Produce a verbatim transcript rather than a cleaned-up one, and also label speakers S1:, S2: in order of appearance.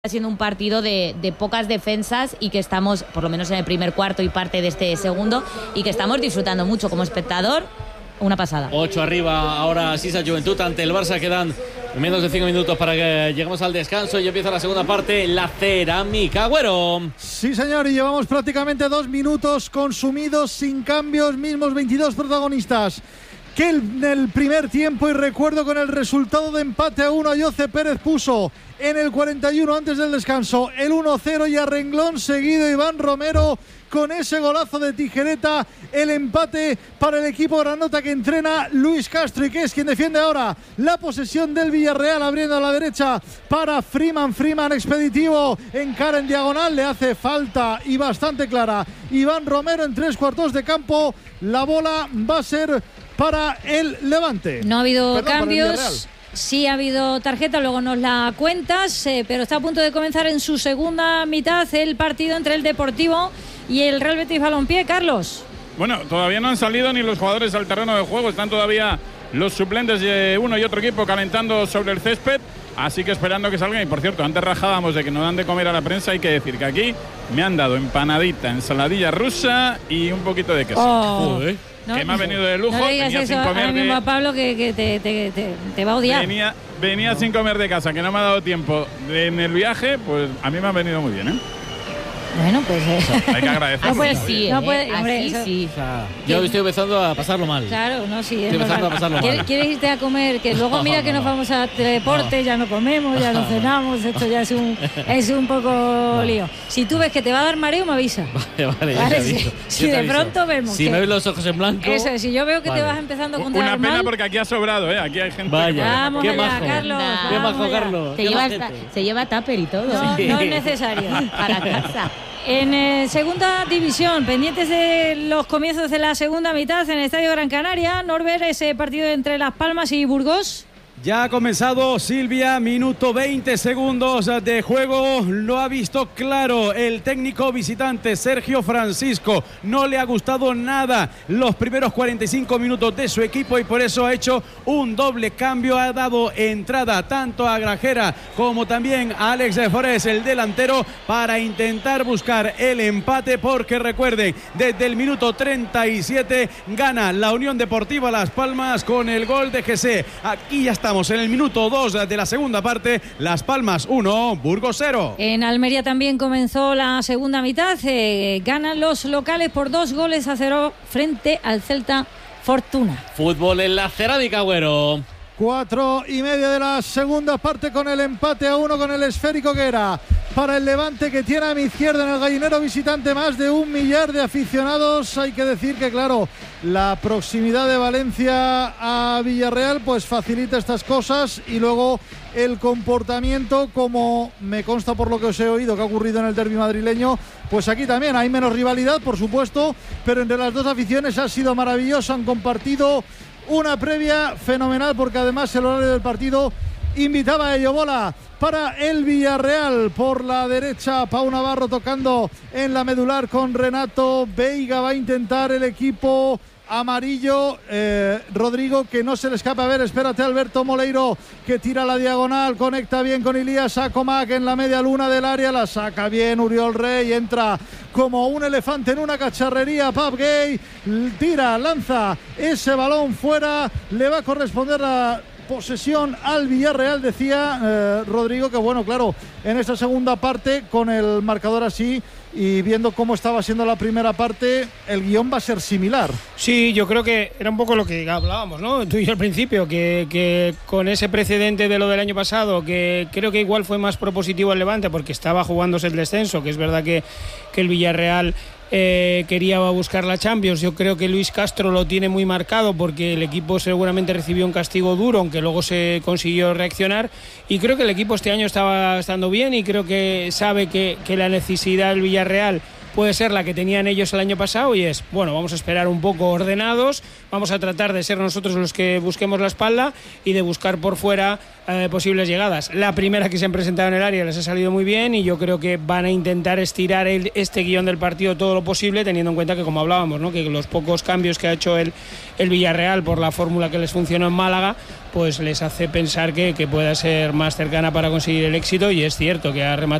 S1: siendo un partido de, de pocas defensas y que estamos, por lo menos en el primer cuarto y parte de este segundo, y que estamos disfrutando mucho como espectador. Una pasada.
S2: Ocho arriba ahora Sisa Juventud ante el Barça. Quedan menos de cinco minutos para que lleguemos al descanso y empieza la segunda parte. La Cerámica, Agüero.
S3: Sí, señor, y llevamos prácticamente dos minutos consumidos sin cambios, mismos veintidós protagonistas que en el primer tiempo, y recuerdo con el resultado de empate a uno, Ayoce Pérez puso en el cuarenta y uno antes del descanso el uno cero, y a renglón seguido Iván Romero con ese golazo de tijereta, el empate para el equipo granota que entrena Luis Castro y que es quien defiende ahora la posesión del Villarreal, abriendo a la derecha para Freeman. Freeman expeditivo, encara en diagonal, le hace falta y bastante clara Iván Romero en tres cuartos de campo. La bola va a ser para el Levante.
S4: No ha habido
S3: Perdón,
S4: cambios. Sí ha habido tarjeta, luego nos la cuentas, eh, pero está a punto de comenzar en su segunda mitad el partido entre el Deportivo y el Real Betis Balompié. Carlos.
S5: Bueno, todavía no han salido ni los jugadores al terreno de juego, están todavía los suplentes de uno y otro equipo calentando sobre el césped, así que esperando que salgan. Y por cierto, antes rajábamos de que no dan de comer a la prensa, hay que decir que aquí me han dado empanadita, ensaladilla rusa y un poquito de queso.
S4: Oh.
S5: Joder. No, que me ha venido de lujo.
S4: No le digas
S5: venía
S4: eso
S5: sin comer
S4: ahora mismo
S5: de...
S4: a Pablo, que, que te, te, te, te va a odiar.
S5: Venía, venía sin comer de casa, que no me ha dado tiempo de, en el viaje, pues a mí me ha venido muy bien, ¿eh?
S4: Bueno, pues eh.
S5: o sea, hay que agradecer.
S4: No puede,
S1: sí,
S4: no
S1: ¿eh?
S4: puede, hombre,
S1: Así
S4: eso,
S1: sí.
S2: O sea, yo estoy empezando a pasarlo mal.
S4: Claro, no, sí.
S2: Estoy empezando a pasarlo mal.
S4: ¿Quieres, ¿Quieres irte a comer? Que luego
S2: No,
S4: mira
S2: no,
S4: que nos
S2: no.
S4: vamos a teledeporte, no. ya no comemos, ya no cenamos, esto ya es un, es un poco no. lío. Si tú ves que te va a dar mareo, me avisa.
S2: Vale, vale,
S4: ¿Vale?
S2: ya
S4: Si,
S2: aviso,
S4: si de
S2: aviso.
S4: pronto vemos.
S2: Si
S4: que,
S2: me ves los ojos en blanco.
S4: Eso, si yo veo que
S2: vale.
S4: te vas empezando a controlar
S5: Una pena
S4: mal,
S5: porque aquí ha sobrado, ¿eh? Aquí hay gente.
S2: Vaya.
S4: Vamos
S2: Qué
S4: allá,
S2: majo.
S4: Carlos.
S2: Qué
S4: vamos
S2: majo,
S4: allá.
S2: Carlos.
S1: Se
S2: Qué
S1: lleva,
S2: majete.
S1: hasta, se lleva tupper y todo.
S4: No,
S1: Sí.
S4: no es necesario.
S1: Para casa.
S4: En eh, segunda división, pendientes de los comienzos de la segunda mitad en el Estadio Gran Canaria. Norbert, ese partido entre Las Palmas y Burgos.
S6: Ya ha comenzado, Silvia, minuto veinte segundos de juego, lo ha visto claro el técnico visitante Sergio Francisco, no le ha gustado nada los primeros cuarenta y cinco minutos de su equipo y por eso ha hecho un doble cambio, ha dado entrada tanto a Grajera como también a Alex de Forés, el delantero, para intentar buscar el empate, porque recuerden, desde el minuto treinta y siete gana la Unión Deportiva Las Palmas con el gol de Jesse. Aquí ya está. Estamos en el minuto dos de la segunda parte. Las Palmas uno, Burgos cero.
S4: En Almería también comenzó la segunda mitad. Eh, ganan los locales por dos goles a cero frente al Celta Fortuna.
S2: Fútbol en la Cerámica, Agüero.
S3: Cuatro y media de la segunda parte con el empate a uno con el esférico que era para el Levante, que tiene a mi izquierda en el gallinero visitante más de un millar de aficionados. Hay que decir que, claro, la proximidad de Valencia a Villarreal pues facilita estas cosas, y luego el comportamiento, como me consta por lo que os he oído que ha ocurrido en el derbi madrileño, pues aquí también hay menos rivalidad, por supuesto, pero entre las dos aficiones ha sido maravilloso. Han compartido una previa fenomenal, porque además el horario del partido invitaba a ello. Bola para el Villarreal por la derecha, Pau Navarro tocando en la medular con Renato Veiga. Va a intentar el equipo amarillo, eh, Rodrigo, que no se le escapa. A ver, espérate, Alberto Moleiro, que tira la diagonal, conecta bien con Ilías Sacomac en la media luna del área, la saca bien Uriol Rey, entra como un elefante en una cacharrería Pap Gay, tira, lanza ese balón fuera, le va a corresponder la posesión al Villarreal. Decía eh, Rodrigo que, bueno, claro, en esta segunda parte, con el marcador así y viendo cómo estaba siendo la primera parte, el guión va a ser similar.
S7: Sí, yo creo que era un poco lo que hablábamos, ¿no? Tú y yo al principio, que, que con ese precedente de lo del año pasado, que creo que igual fue más propositivo el Levante porque estaba jugándose el descenso, que es verdad que, que el Villarreal Eh, quería buscar la Champions. Yo creo que Luis Castro lo tiene muy marcado porque el equipo seguramente recibió un castigo duro, aunque luego se consiguió reaccionar, y creo que el equipo este año estaba estando bien, y creo que sabe que, que la necesidad del Villarreal puede ser la que tenían ellos el año pasado, y es, bueno, vamos a esperar un poco ordenados, vamos a tratar de ser nosotros los que busquemos la espalda y de buscar por fuera eh, posibles llegadas. La primera que se han presentado en el área les ha salido muy bien, y yo creo que van a intentar estirar el, este guión del partido todo lo posible, teniendo en cuenta que, como hablábamos, ¿no?, que los pocos cambios que ha hecho el, el Villarreal por la fórmula que les funcionó en Málaga, pues les hace pensar que, que pueda ser más cercana para conseguir el éxito, y es cierto que ha rematado